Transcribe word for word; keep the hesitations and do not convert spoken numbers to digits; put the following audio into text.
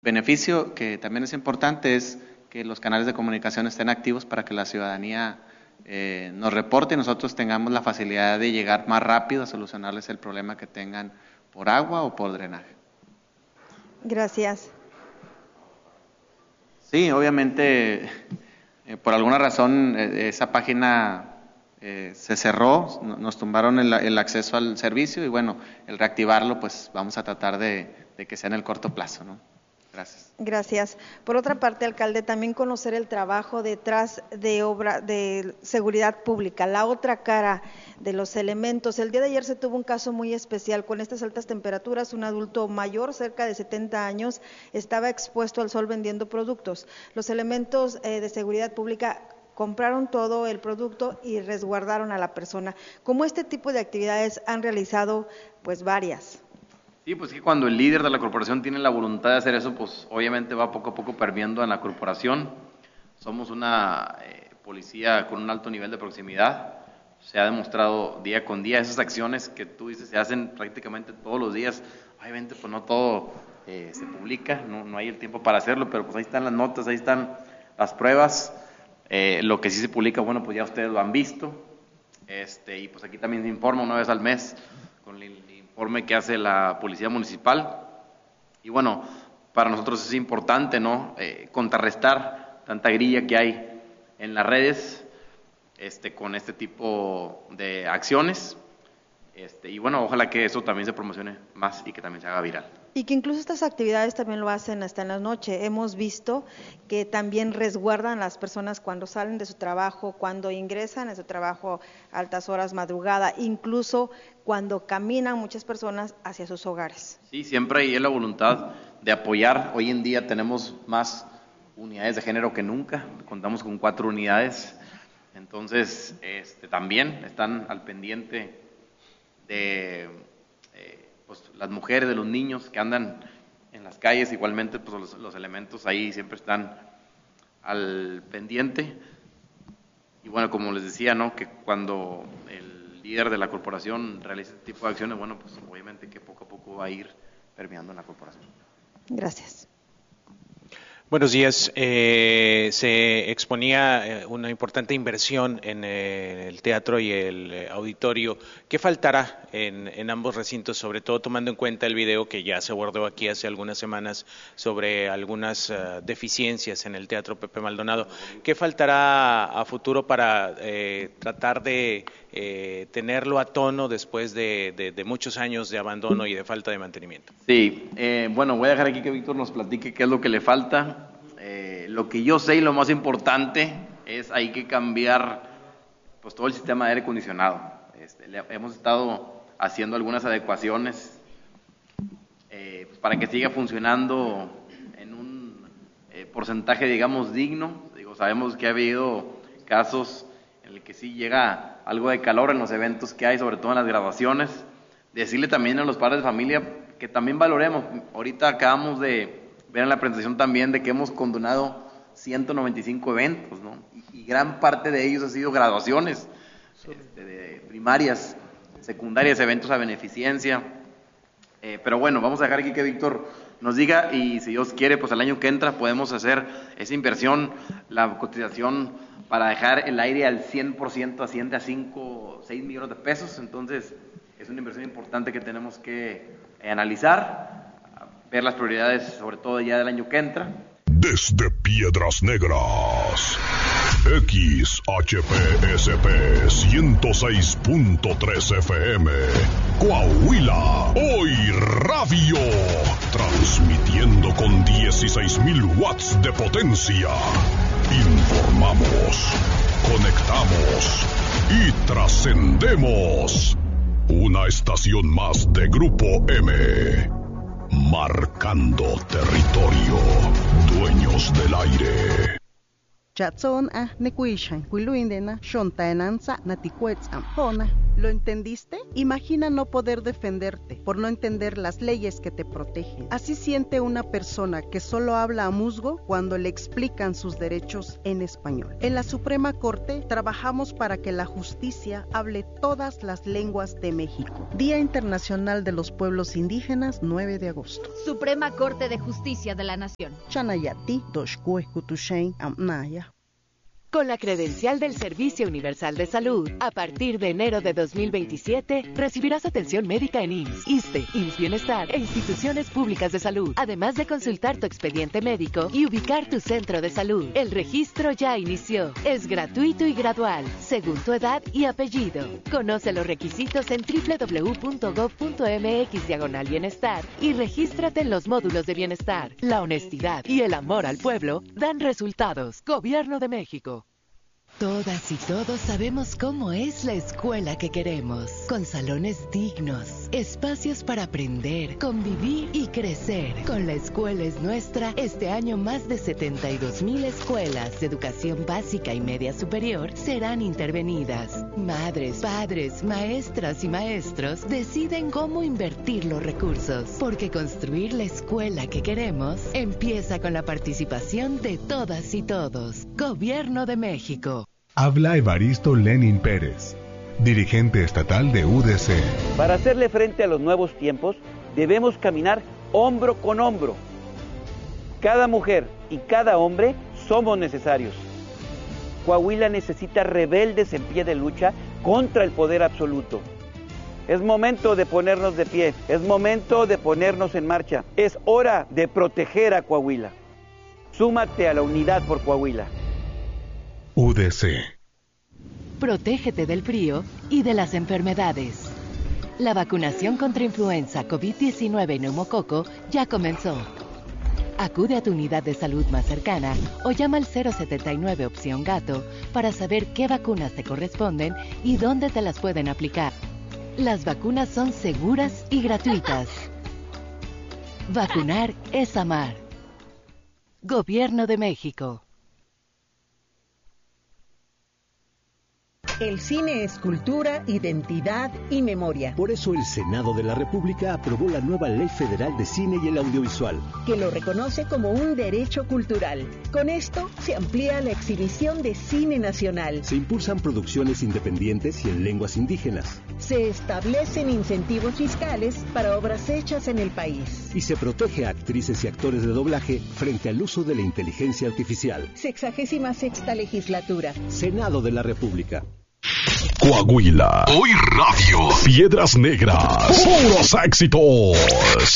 beneficio que también es importante es que los canales de comunicación estén activos para que la ciudadanía eh, nos reporte y nosotros tengamos la facilidad de llegar más rápido a solucionarles el problema que tengan por agua o por drenaje. Gracias. Sí, obviamente, eh, por alguna razón eh, esa página eh, se cerró, nos tumbaron el, el acceso al servicio y bueno, el reactivarlo pues vamos a tratar de, de que sea en el corto plazo, ¿no? Gracias. Gracias. Por otra parte, alcalde, también conocer el trabajo detrás de obra de seguridad pública, la otra cara de los elementos. El día de ayer se tuvo un caso muy especial con estas altas temperaturas. Un adulto mayor, cerca de setenta años, estaba expuesto al sol vendiendo productos. Los elementos eh, de seguridad pública compraron todo el producto y resguardaron a la persona. Como este tipo de actividades han realizado, pues varias. Sí, pues que cuando el líder de la corporación tiene la voluntad de hacer eso, pues obviamente va poco a poco permeando en la corporación. Somos una eh, policía con un alto nivel de proximidad. Se ha demostrado día con día esas acciones que tú dices se hacen prácticamente todos los días. Obviamente pues no todo eh, se publica, no, no hay el tiempo para hacerlo, pero pues ahí están las notas, ahí están las pruebas. Eh, lo que sí se publica, bueno, pues ya ustedes lo han visto. Este, y pues aquí también se informa una vez al mes con el informe que hace la Policía Municipal. Y bueno, para nosotros es importante, ¿no? Eh, contrarrestar tanta grilla que hay en las redes este, con este tipo de acciones. Este, y bueno, ojalá que eso también se promocione más y que también se haga viral. Y que incluso estas actividades también lo hacen hasta en la noche. Hemos visto que también resguardan a las personas cuando salen de su trabajo, cuando ingresan a su trabajo a altas horas, madrugada, incluso cuando caminan muchas personas hacia sus hogares. Sí, siempre hay la voluntad de apoyar. Hoy en día tenemos más unidades de género que nunca, contamos con cuatro unidades, entonces este, también están al pendiente de eh, pues, las mujeres, de los niños que andan en las calles, igualmente pues, los, los elementos ahí siempre están al pendiente. Y bueno, como les decía, ¿no? Que cuando el líder de la corporación realiza este tipo de acciones, bueno, pues obviamente que poco a poco va a ir permeando en la corporación. Gracias. Buenos días. Eh, se exponía eh, una importante inversión en eh, el teatro y el eh, auditorio. ¿Qué faltará en, en ambos recintos, sobre todo tomando en cuenta el video que ya se abordó aquí hace algunas semanas sobre algunas uh, deficiencias en el Teatro Pepe Maldonado? ¿Qué faltará a futuro para eh, tratar de eh, tenerlo a tono después de, de, de muchos años de abandono y de falta de mantenimiento? Sí, eh, bueno, voy a dejar aquí que Víctor nos platique qué es lo que le falta. Eh, lo que yo sé y lo más importante es hay que cambiar pues todo el sistema de aire acondicionado. Este, le, hemos estado haciendo algunas adecuaciones eh, pues para que siga funcionando en un eh, porcentaje, digamos, digno. Digo, sabemos que ha habido casos en el que sí llega algo de calor en los eventos que hay, sobre todo en las graduaciones. Decirle también a los padres de familia que también valoremos. Ahorita acabamos de ver en la presentación también de que hemos condonado ciento noventa y cinco eventos, ¿no? Y, y gran parte de ellos ha sido graduaciones este, de primarias, secundarias, eventos a beneficencia. Eh, pero bueno, vamos a dejar aquí que Víctor nos diga y si Dios quiere, pues el año que entra podemos hacer esa inversión, la cotización para dejar el aire al cien por ciento asciende a cinco, seis millones de pesos. Entonces es una inversión importante que tenemos que eh, analizar, ver las prioridades, sobre todo ya del año que entra. Desde Piedras Negras, X H P S P ciento seis punto tres F M, Coahuila, hoy radio, transmitiendo con dieciséis mil watts de potencia. Informamos, conectamos y trascendemos. Una estación más de Grupo M. Marcando territorio, dueños del aire. Chatzon a nekuishan, kuiluindena, shontaenanza, naticuetzam, pona. ¿Lo entendiste? Imagina no poder defenderte por no entender las leyes que te protegen. Así siente una persona que solo habla a musgo cuando le explican sus derechos en español. En la Suprema Corte trabajamos para que la justicia hable todas las lenguas de México. Día Internacional de los Pueblos Indígenas, nueve de agosto. Suprema Corte de Justicia de la Nación. Chanayati, Doshkue, Kutushain, Amnaya. Con la credencial del Servicio Universal de Salud, a partir de enero de dos mil veintisiete, recibirás atención médica en I M S S, ISSSTE, I M S S Bienestar e instituciones públicas de salud, además de consultar tu expediente médico y ubicar tu centro de salud. El registro ya inició. Es gratuito y gradual, según tu edad y apellido. Conoce los requisitos en doble u doble u doble u punto gob punto eme equis diagonal bienestar y regístrate en los módulos de bienestar. La honestidad y el amor al pueblo dan resultados. Gobierno de México. Todas y todos sabemos cómo es la escuela que queremos, con salones dignos, espacios para aprender, convivir y crecer. Con La Escuela es Nuestra, este año más de setenta y dos mil escuelas de educación básica y media superior serán intervenidas. Madres, padres, maestras y maestros deciden cómo invertir los recursos, porque construir la escuela que queremos empieza con la participación de todas y todos. Gobierno de México. Habla Evaristo Lenin Pérez, dirigente estatal de U D C. Para hacerle frente a los nuevos tiempos, debemos caminar hombro con hombro. Cada mujer y cada hombre somos necesarios. Coahuila necesita rebeldes en pie de lucha contra el poder absoluto. Es momento de ponernos de pie, es momento de ponernos en marcha. Es hora de proteger a Coahuila. Súmate a la unidad por Coahuila. U D C. Protégete del frío y de las enfermedades. La vacunación contra influenza, COVID diecinueve y neumococo ya comenzó. Acude a tu unidad de salud más cercana o llama al cero setenta y nueve opción gato para saber qué vacunas te corresponden y dónde te las pueden aplicar. Las vacunas son seguras y gratuitas. Vacunar es amar. Gobierno de México. El cine es cultura, identidad y memoria. Por eso el Senado de la República aprobó la nueva Ley Federal de Cine y el Audiovisual, que lo reconoce como un derecho cultural. Con esto se amplía la exhibición de cine nacional. Se impulsan producciones independientes y en lenguas indígenas. Se establecen incentivos fiscales para obras hechas en el país. Y se protege a actrices y actores de doblaje frente al uso de la inteligencia artificial. Sexagésima sexta legislatura. Senado de la República. Coahuila. Hoy Radio. Piedras Negras. Puros éxitos.